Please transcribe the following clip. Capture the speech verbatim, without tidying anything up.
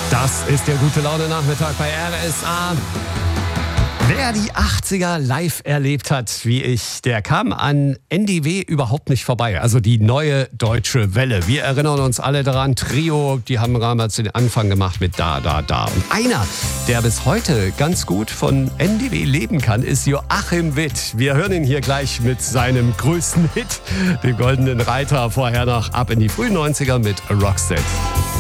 Das ist der Gute-Laune-Nachmittag bei R S A. Wer die achtziger live erlebt hat, wie ich, der kam an N D W überhaupt nicht vorbei. Also die neue deutsche Welle. Wir erinnern uns alle daran, Trio, die haben damals den Anfang gemacht mit Da, Da, Da. Und einer, der bis heute ganz gut von N D W leben kann, ist Joachim Witt. Wir hören ihn hier gleich mit seinem größten Hit, dem Goldenen Reiter. Vorher noch ab in die frühen neunziger mit Roxette.